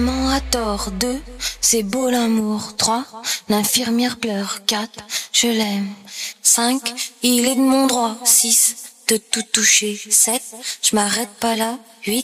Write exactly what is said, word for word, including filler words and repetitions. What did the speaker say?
Maman a tort. Deux, c'est beau l'amour. Trois, l'infirmière pleure. Quatre, je l'aime. Cinq, il est de mon droit. Six, de tout toucher. Sept, je m'arrête pas là. Huit,